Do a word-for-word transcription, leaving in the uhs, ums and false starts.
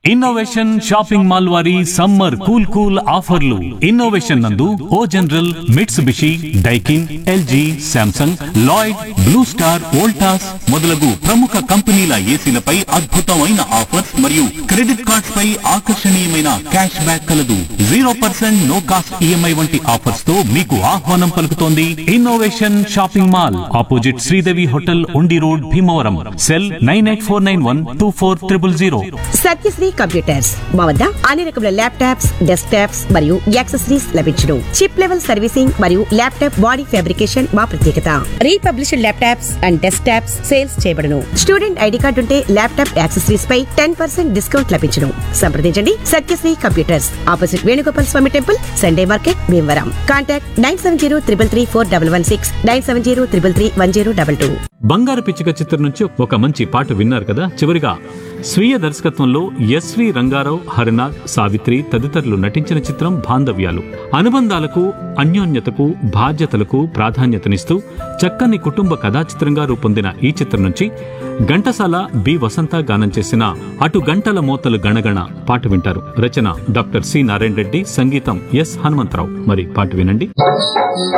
Innovation shopping mall వారి summer cool cool ఆఫర్లు. Innovation నందు ఓ general, Mitsubishi, Daikin, LG, Samsung, Lloyd, blue star, Voltas మొదలగు ప్రముఖ కంపెనీల ఏసీలపై అద్భుతమైన ఆఫర్స్ మరియు క్రెడిట్ కార్డ్స్ పై ఆకర్షణీయమైన క్యాష్ బ్యాక్ కలదు. Zero percent no cost EMI వంటి ఆఫర్స్ తో మీకు ఆహ్వానం పలుకుతోంది innovation shopping mall, opposite Sridevi hotel, ఉండి road, Bhimavaram. Cell nine eight four nine one two four triple zero. Satyasri computers మా వద్ద అన్ని రకముల ల్యాప్టాప్స్, డెస్క్టాప్స్ మరియు యాక్సెసరీస్ లభించును. చిప్ లెవెల్ సర్వీసింగ్ మరియు ల్యాప్టాప్ బాడీ ఫ్యాబ్రికేషన్ మా ప్రత్యేకత. Republished laptops and desktops sales చేయబడును. స్టూడెంట్ ఐడి కార్డు ఉంటే ల్యాప్టాప్ యాక్సెసరీస్ పై టెన్ పర్సెంట్ డిస్కౌంట్ లభించును. సంప్రదించండి సత్యశ్రీ కంప్యూటర్స్, ఆపోజిట్ వేణుగోపాల్ స్వామి temple, Sunday market, Bhimavaram. Contact nine seven zero triple three four double one six, nine seven zero triple three one zero double two. బంగారు పిచ్చిక చిత్రం నుంచి ఒక మంచి పాట విన్నారు కదా. చివరిగా స్వీయ దర్శకత్వంలో ఎస్వి రంగారావు, హరినాథ్, సావిత్రి తదితరులు నటించిన చిత్రం బాంధవ్యాలు. అనుబంధాలకు, అన్యోన్యతకు, బాధ్యతలకు ప్రాధాన్యతనిస్తూ చక్కని కుటుంబ కథా చిత్రంగా రూపొందిన ఈ చిత్రం నుంచి ఘంటసాల, బి వసంత గానం చేసిన అటు గంటల మోతలు గణగణ పాట వింటారు. రచన డాక్టర్ సి నారాయణ రెడ్డి, సంగీతం ఎస్ హనుమంతరావు. మరి పాట వినండి.